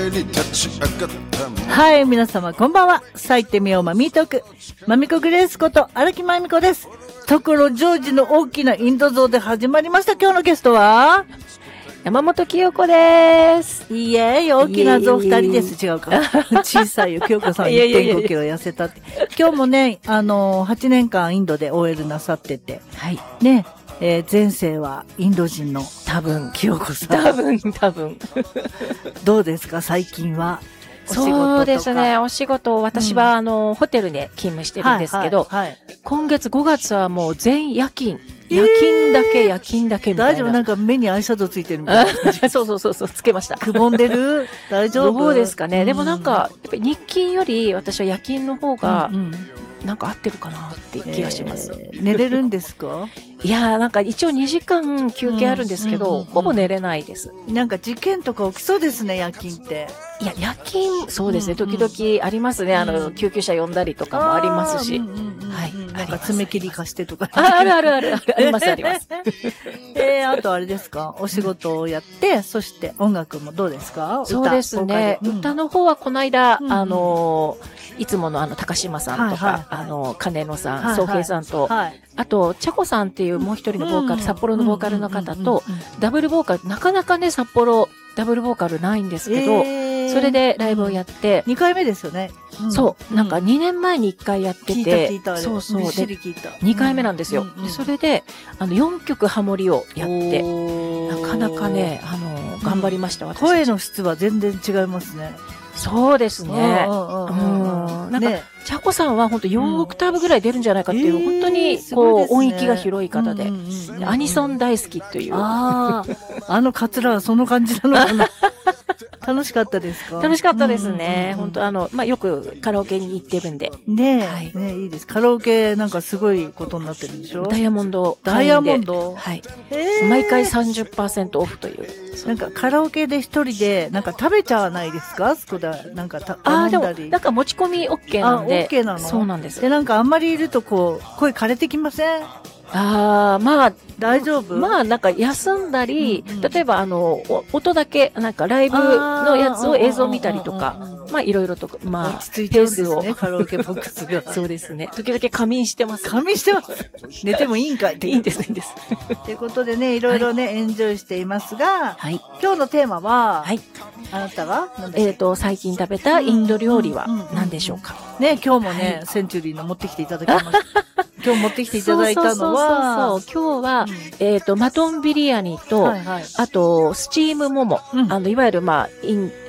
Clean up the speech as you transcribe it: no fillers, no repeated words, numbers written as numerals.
はい、皆様こんばんは。咲いてみようマミートーク。マミコグレースこと荒木まみこです。所ジョージの大きなインド像で始まりました。今日のゲストは山本清子です。 いえ、大きな像2人です。違うか。小さいよ。清子さん 1.5 キロ痩せたって。今日もね、8年間インドで OL なさってて。 はい。 ね、前世はインド人の多分、清子さん。 多分。 どうですか、最近は。 そうですね。お仕事、私は、ホテルで勤務してるんですけど、今月5月はもう全夜勤。夜勤だけみたいな。 大丈夫？なんか目にアイシャドウついてるみたいな。 そう、つけました。 くぼんでる？大丈夫？ どうですかね。でもなんか、やっぱり日勤より私は夜勤の方が、なんか合ってるかなっていう気がします。 寝れるんですか？ いやー、なんか一応2時間休憩あるんですけど、ほぼ寝れないです。 なんか事件とか起きそうですね、夜勤って。 いや、夜勤、そうですね、時々ありますね。救急車呼んだりとかもありますし。はい。 なんか爪切り貸してとか。 ある。あります。 あとあれですか、お仕事をやって、そして音楽もどうですか？ そうですね。歌の方はこの間、いつもの高島さんとか、金野さん、宗平さんと、あと、茶子さんっていうもう一人のボーカル、札幌のボーカルの方と、ダブルボーカル、なかなかね、札幌、ダブルボーカルないんですけど、それでライブをやって、 2回目ですよね。 そう、なんか2年前に1回やってて、そう、で、2回目なんですよ。それで、4曲ハモリをやって、なかなかね、頑張りました、私。 声の質は全然違いますね。 そうですね。なんか、茶子さんは本当4オクターブぐらい出るんじゃないかっていう、本当に、こう、音域が広い方で、アニソン大好きという。 カツラはその感じなのかな。楽しかったですか？ 楽しかったですね。本当よくカラオケに行ってるんで。 ねえ、いいです。カラオケなんかすごいことになってるんでしょ？ ダイヤモンド。 はい。 毎回 30% オフという。 なんかカラオケで一人で、なんか食べちゃわないですか？そこで、なんか頼んだり。 でも、なんか持ち込み OK なんで。 OK なの？ そうなんです。 で、なんかあんまりいるとこう、声枯れてきません？ まあ、 大丈夫？ なんか休んだり、例えば音だけ、なんかライブのやつを映像見たりとか、いろいろと、 落ち着いてるんですね、カラオケボックスが。 そうですね。時々仮眠してます。 仮眠してます。寝てもいいんかいって。 いいんです。 ということでね、いろいろね、エンジョイしていますが、今日のテーマは、あなたが最近食べたインド料理は何でしょうか？ ね、今日もね、センチュリーの持ってきていただきました。今日持ってきていただいたのは、 今日は、マトンビリヤニと、あと、スチームモモ。いわゆる、